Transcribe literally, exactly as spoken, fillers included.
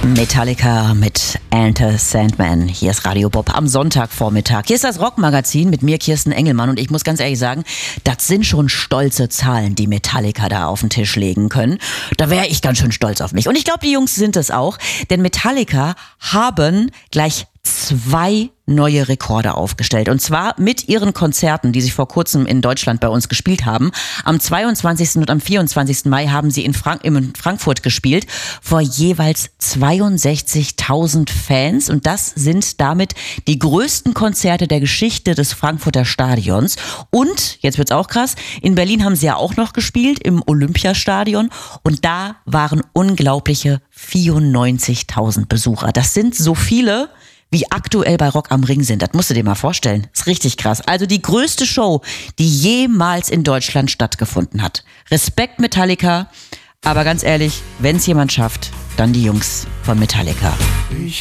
Metallica mit Enter Sandman. Hier ist Radio Bob am Sonntagvormittag. Hier ist das Rockmagazin mit mir, Kirsten Engelmann. Und ich muss ganz ehrlich sagen, das sind schon stolze Zahlen, die Metallica da auf den Tisch legen können. Da wäre ich ganz schön stolz auf mich. Und ich glaube, die Jungs sind es auch. Denn Metallica haben gleich zwei neue Rekorde aufgestellt. Und zwar mit ihren Konzerten, die sie vor kurzem in Deutschland bei uns gespielt haben. Am zweiundzwanzigsten und am vierundzwanzigsten Mai haben sie in, Frank- in Frankfurt gespielt vor jeweils zweiundsechzigtausend Fans. Und das sind damit die größten Konzerte der Geschichte des Frankfurter Stadions. Und, jetzt wird's auch krass, in Berlin haben sie ja auch noch gespielt, im Olympiastadion. Und da waren unglaubliche vierundneunzigtausend Besucher. Das sind so viele, wie aktuell bei Rock am Ring sind. Das musst du dir mal vorstellen. Das ist richtig krass. Also die größte Show, die jemals in Deutschland stattgefunden hat. Respekt Metallica, aber ganz ehrlich, wenn es jemand schafft, dann die Jungs von Metallica. Ich